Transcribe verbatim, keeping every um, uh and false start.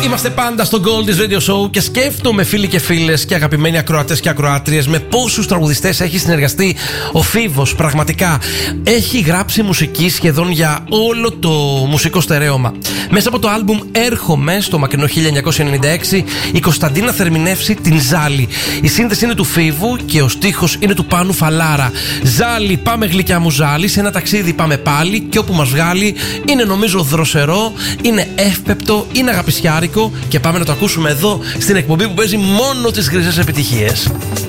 Είμαστε πάντα στο Gold's Radio Show και σκέφτομαι, φίλοι και φίλες και αγαπημένοι ακροατές και ακροάτριες, με πόσους τραγουδιστές έχει συνεργαστεί ο Φίβος. Πραγματικά έχει γράψει μουσική σχεδόν για όλο το μουσικό στερέωμα. Μέσα από το άλμπουμ Έρχομαι στο μακρινό χίλια εννιακόσια ενενήντα έξι, η Κωνσταντίνα θα ερμηνεύσει την Ζάλη. Η σύνθεση είναι του Φίβου και ο στίχος είναι του Πάνου Φαλάρα. Ζάλη, πάμε γλυκιά μου Ζάλη, σε ένα ταξίδι πάμε πάλι και όπου μας βγάλει είναι νομίζω δροσερό, είναι εύπεπτο, είναι αγαπησιάρικο και πάμε να το ακούσουμε εδώ στην εκπομπή που παίζει μόνο τις χρυσές επιτυχίες.